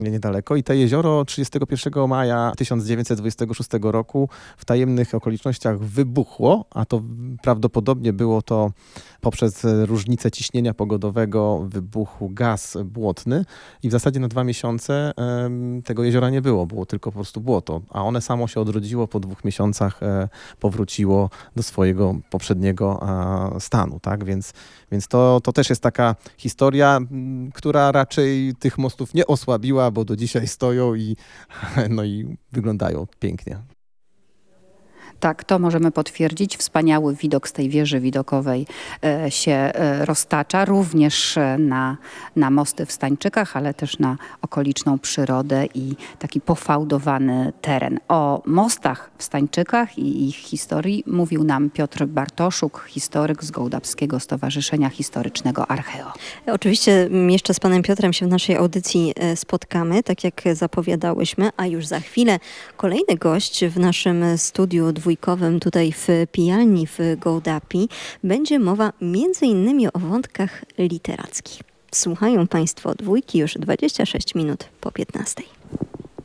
niedaleko. I to jezioro 31 maja 1926 roku w tajemnych okolicznościach wybuchło, a to prawdopodobnie było to poprzez różnicę ciśnienia pogodowego wybuchł gaz błotny i w zasadzie na 2 miesiące tego jeziora nie było, było tylko po prostu błoto, a one samo się odrodziło po 2 miesiącach, powróciło do swojego poprzedniego stanu, tak? Więc to też jest taka historia, która raczej tych mostów nie osłabiła, bo do dzisiaj stoją i wyglądają pięknie. Tak, to możemy potwierdzić. Wspaniały widok z tej wieży widokowej się roztacza, również na mosty w Stańczykach, ale też na okoliczną przyrodę i taki pofałdowany teren. O mostach w Stańczykach i ich historii mówił nam Piotr Bartoszuk, historyk z Gołdapskiego Stowarzyszenia Historycznego Archeo. Oczywiście jeszcze z panem Piotrem się w naszej audycji spotkamy, tak jak zapowiadałyśmy, a już za chwilę kolejny gość w naszym studiu dwójkowym tutaj w Pijalni w Gołdapi. Będzie mowa m.in. o wątkach literackich. Słuchają państwo Dwójki już 26 minut po 15.